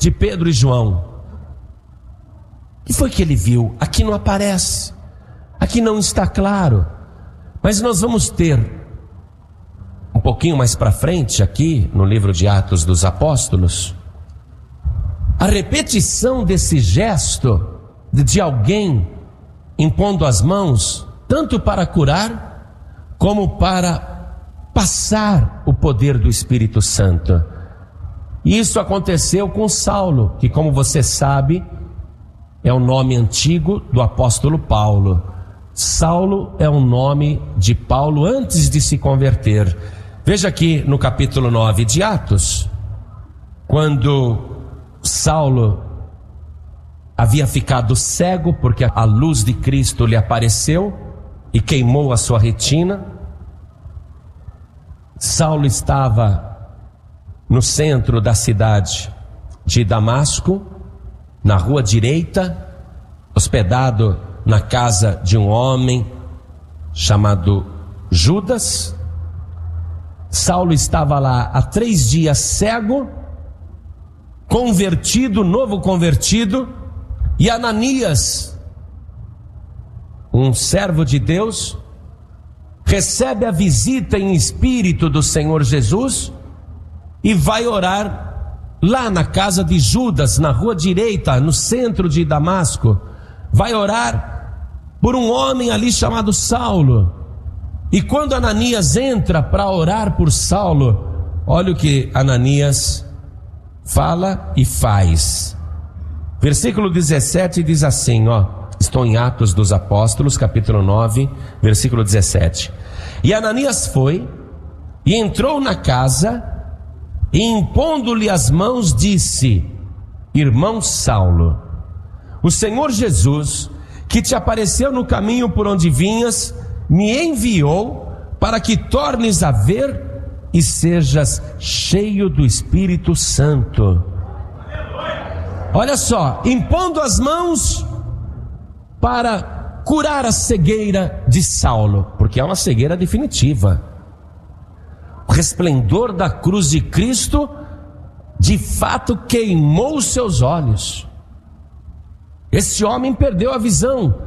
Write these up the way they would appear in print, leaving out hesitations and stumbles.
de Pedro e João. O que foi que ele viu? Aqui não aparece, aqui não está claro, mas nós vamos ter um pouquinho mais para frente, aqui no livro de Atos dos Apóstolos, a repetição desse gesto de alguém impondo as mãos, tanto para curar, como para passar o poder do Espírito Santo. E isso aconteceu com Saulo, que, como você sabe, é o nome antigo do apóstolo Paulo. Saulo é o nome de Paulo antes de se converter. Veja aqui no capítulo 9 de Atos, quando Saulo havia ficado cego porque a luz de Cristo lhe apareceu e queimou a sua retina. Saulo estava no centro da cidade de Damasco, na rua direita, hospedado na casa de um homem chamado Judas. Saulo estava lá há 3 dias cego, convertido, novo convertido, e Ananias, um servo de Deus, recebe a visita em espírito do Senhor Jesus e vai orar lá na casa de Judas, na rua direita, no centro de Damasco. Vai orar por um homem ali chamado Saulo. E quando Ananias entra para orar por Saulo, olha o que Ananias fala e faz. Versículo 17 diz assim, estou em Atos dos Apóstolos, capítulo 9, versículo 17. E Ananias foi e entrou na casa e, impondo-lhe as mãos, disse: irmão Saulo, o Senhor Jesus, que te apareceu no caminho por onde vinhas, me enviou para que tornes a ver e sejas cheio do Espírito Santo. Olha só, impondo as mãos para curar a cegueira de Saulo, porque é uma cegueira definitiva. O resplendor da cruz de Cristo de fato queimou os seus olhos. Esse homem perdeu a visão.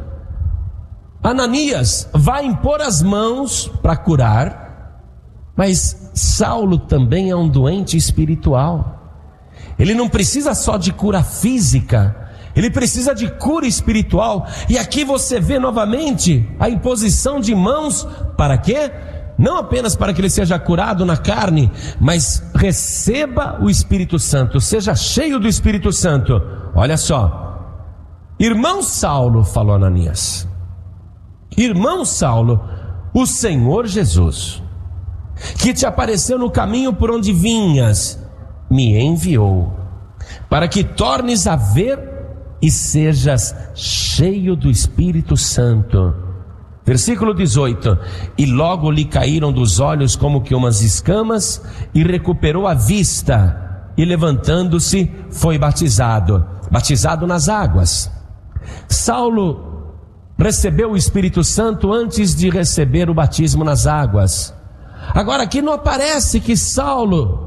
Ananias vai impor as mãos para curar, mas Saulo também é um doente espiritual. Ele não precisa só de cura física, ele precisa de cura espiritual. E aqui você vê novamente a imposição de mãos. Para quê? Não apenas para que ele seja curado na carne, mas receba o Espírito Santo, seja cheio do Espírito Santo. Olha só, irmão Saulo, falou Ananias, irmão Saulo, o Senhor Jesus, que te apareceu no caminho por onde vinhas, me enviou para que tornes a ver e sejas cheio do Espírito Santo. Versículo 18: e logo lhe caíram dos olhos como que umas escamas, e recuperou a vista, e levantando-se foi batizado nas águas. Saulo recebeu o Espírito Santo antes de receber o batismo nas águas. Agora aqui não aparece que Saulo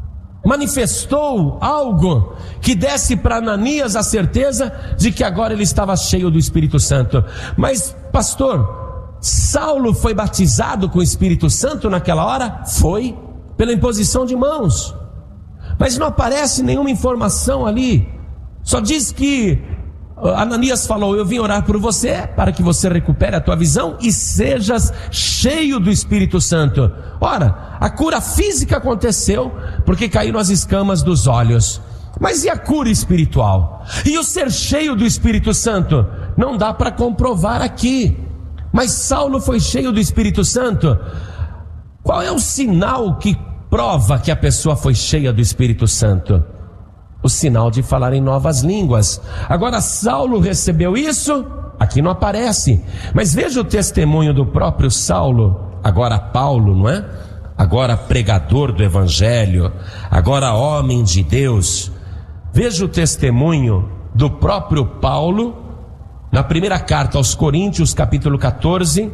manifestou algo que desse para Ananias a certeza de que agora ele estava cheio do Espírito Santo. Mas pastor, Saulo foi batizado com o Espírito Santo naquela hora? Foi, pela imposição de mãos. Mas não aparece nenhuma informação ali. Só diz que Ananias falou: eu vim orar por você para que você recupere a tua visão e sejas cheio do Espírito Santo. Ora, a cura física aconteceu porque caíram as escamas dos olhos. Mas e a cura espiritual? E o ser cheio do Espírito Santo? Não dá para comprovar aqui. Mas Saulo foi cheio do Espírito Santo. Qual é o sinal que prova que a pessoa foi cheia do Espírito Santo? O sinal de falar em novas línguas. Agora, Saulo recebeu isso? Aqui não aparece. Mas veja o testemunho do próprio Saulo, agora Paulo, não é? Agora pregador do Evangelho, agora homem de Deus. Veja o testemunho do próprio Paulo, na primeira carta aos Coríntios, capítulo 14,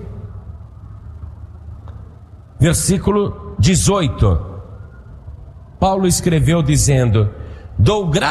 versículo 18. Paulo escreveu dizendo: dou graças